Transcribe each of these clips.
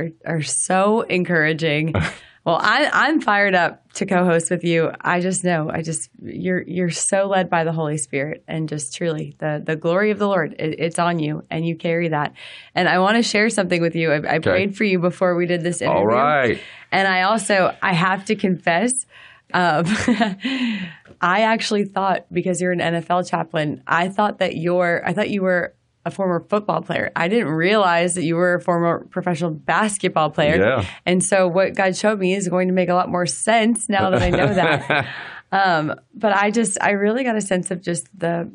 are so encouraging. Well, I'm fired up to co-host with you. I just know, you're so led by the Holy Spirit, and just truly the glory of the Lord, it's on you, and you carry that. And I want to share something with you. I prayed for you before we did this interview. All right. And I have to confess, I actually thought, because you're an NFL chaplain, I thought you were a former football player. I didn't realize that you were a former professional basketball player. Yeah. And so what God showed me is going to make a lot more sense now that I know that. But I really got a sense of just the,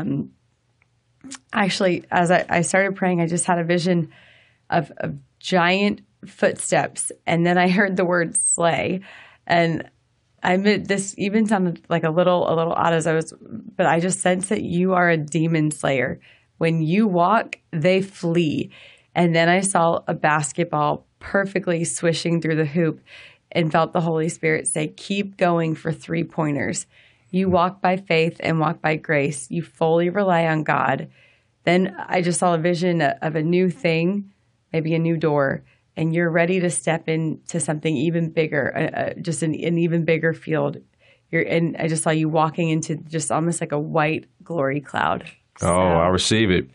actually, as I started praying, I just had a vision of giant footsteps. And then I heard the word slay. And I admit this even sounded like a little odd but I just sensed that you are a demon slayer. When you walk, they flee. And then I saw a basketball perfectly swishing through the hoop and felt the Holy Spirit say, keep going for 3-pointers. You walk by faith and walk by grace. You fully rely on God. Then I just saw a vision of a new thing, maybe a new door, and you're ready to step into something even bigger, just an even bigger field. And I just saw you walking into just almost like a white glory cloud. So, I receive it.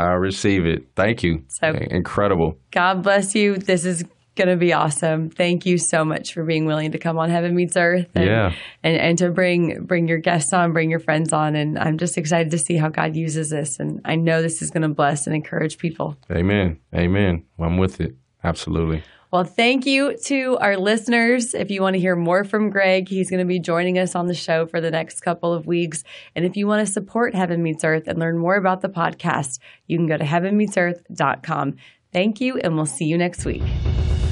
Thank you. So, incredible. God bless you. This is going to be awesome. Thank you so much for being willing to come on Heaven Meets Earth and to bring your guests on, bring your friends on. And I'm just excited to see how God uses this. And I know this is going to bless and encourage people. Amen. I'm with it. Absolutely. Well, thank you to our listeners. If you want to hear more from Greg, he's going to be joining us on the show for the next couple of weeks. And if you want to support Heaven Meets Earth and learn more about the podcast, you can go to heavenmeetsearth.com. Thank you, and we'll see you next week.